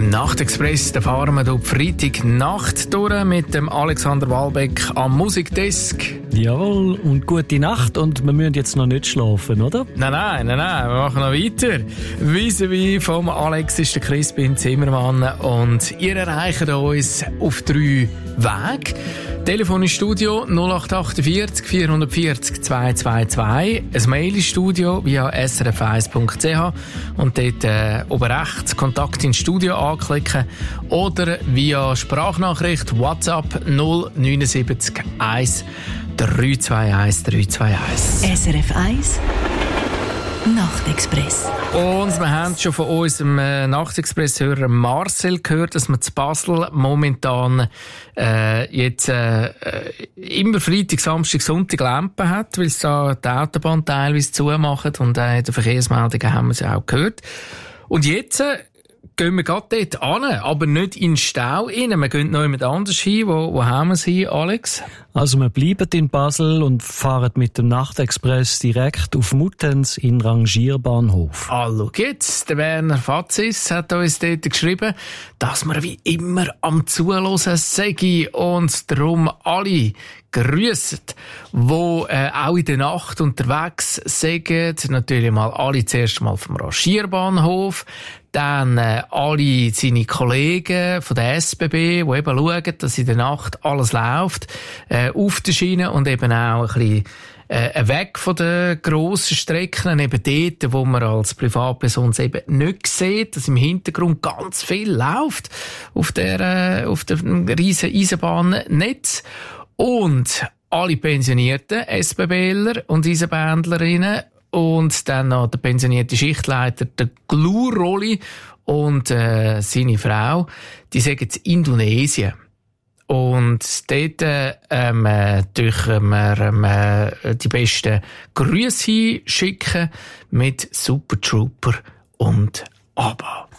Nachtexpress, da fahren wir durch die Freitagnacht durch mit dem Alexander Walbeck am Musikdesk. Jawohl, und gute Nacht, und wir müssen jetzt noch nicht schlafen, oder? Nein, wir machen noch weiter. Vis-à-vis vom Alex ist der Crispin Zimmermann und ihr erreicht uns auf 3 Wege. Telefon ins Studio 0848 440 222, ein Mail ins Studio via srf1.ch und dort oben rechts Kontakt ins Studio anklicken oder via Sprachnachricht WhatsApp 079 1 321 321. SRF 1 Nachtexpress. Und wir haben schon von unserem Nachtexpress-Hörer Marcel gehört, dass man zu Basel momentan jetzt immer Freitag, Samstag, Sonntag Lampen hat, weil es da die Autobahn teilweise zumachen und in den Verkehrsmeldungen haben wir es auch gehört. Und jetzt gehen wir gerade dort hin, aber nicht in den Stau rein. Wir gehen noch jemand anders hin. Wo haben wir es hin, Alex? Also wir bleiben in Basel und fahren mit dem Nachtexpress direkt auf Muttenz in Rangierbahnhof. Schau jetzt, der Werner Fazis hat uns dort geschrieben, dass wir wie immer am Zuhören sind und darum alle grüssen, die auch in der Nacht unterwegs sind. Natürlich mal alle zuerst mal vom Rangierbahnhof, dann alle seine Kollegen von der SBB, die eben schauen, dass in der Nacht alles läuft, auf der Schiene und eben auch ein bisschen weg von den grossen Strecken, eben dort, wo man als Privatperson eben nicht sieht, dass im Hintergrund ganz viel läuft auf dem riesen Eisenbahnnetz. Und alle pensionierten SBBler und Eisenbahndlerinnen und dann noch der pensionierte Schichtleiter, der Gluroli und seine Frau, die sagen in Indonesien. Und dort dürfen wir die besten Grüße schicken mit Super Trooper und ABBA.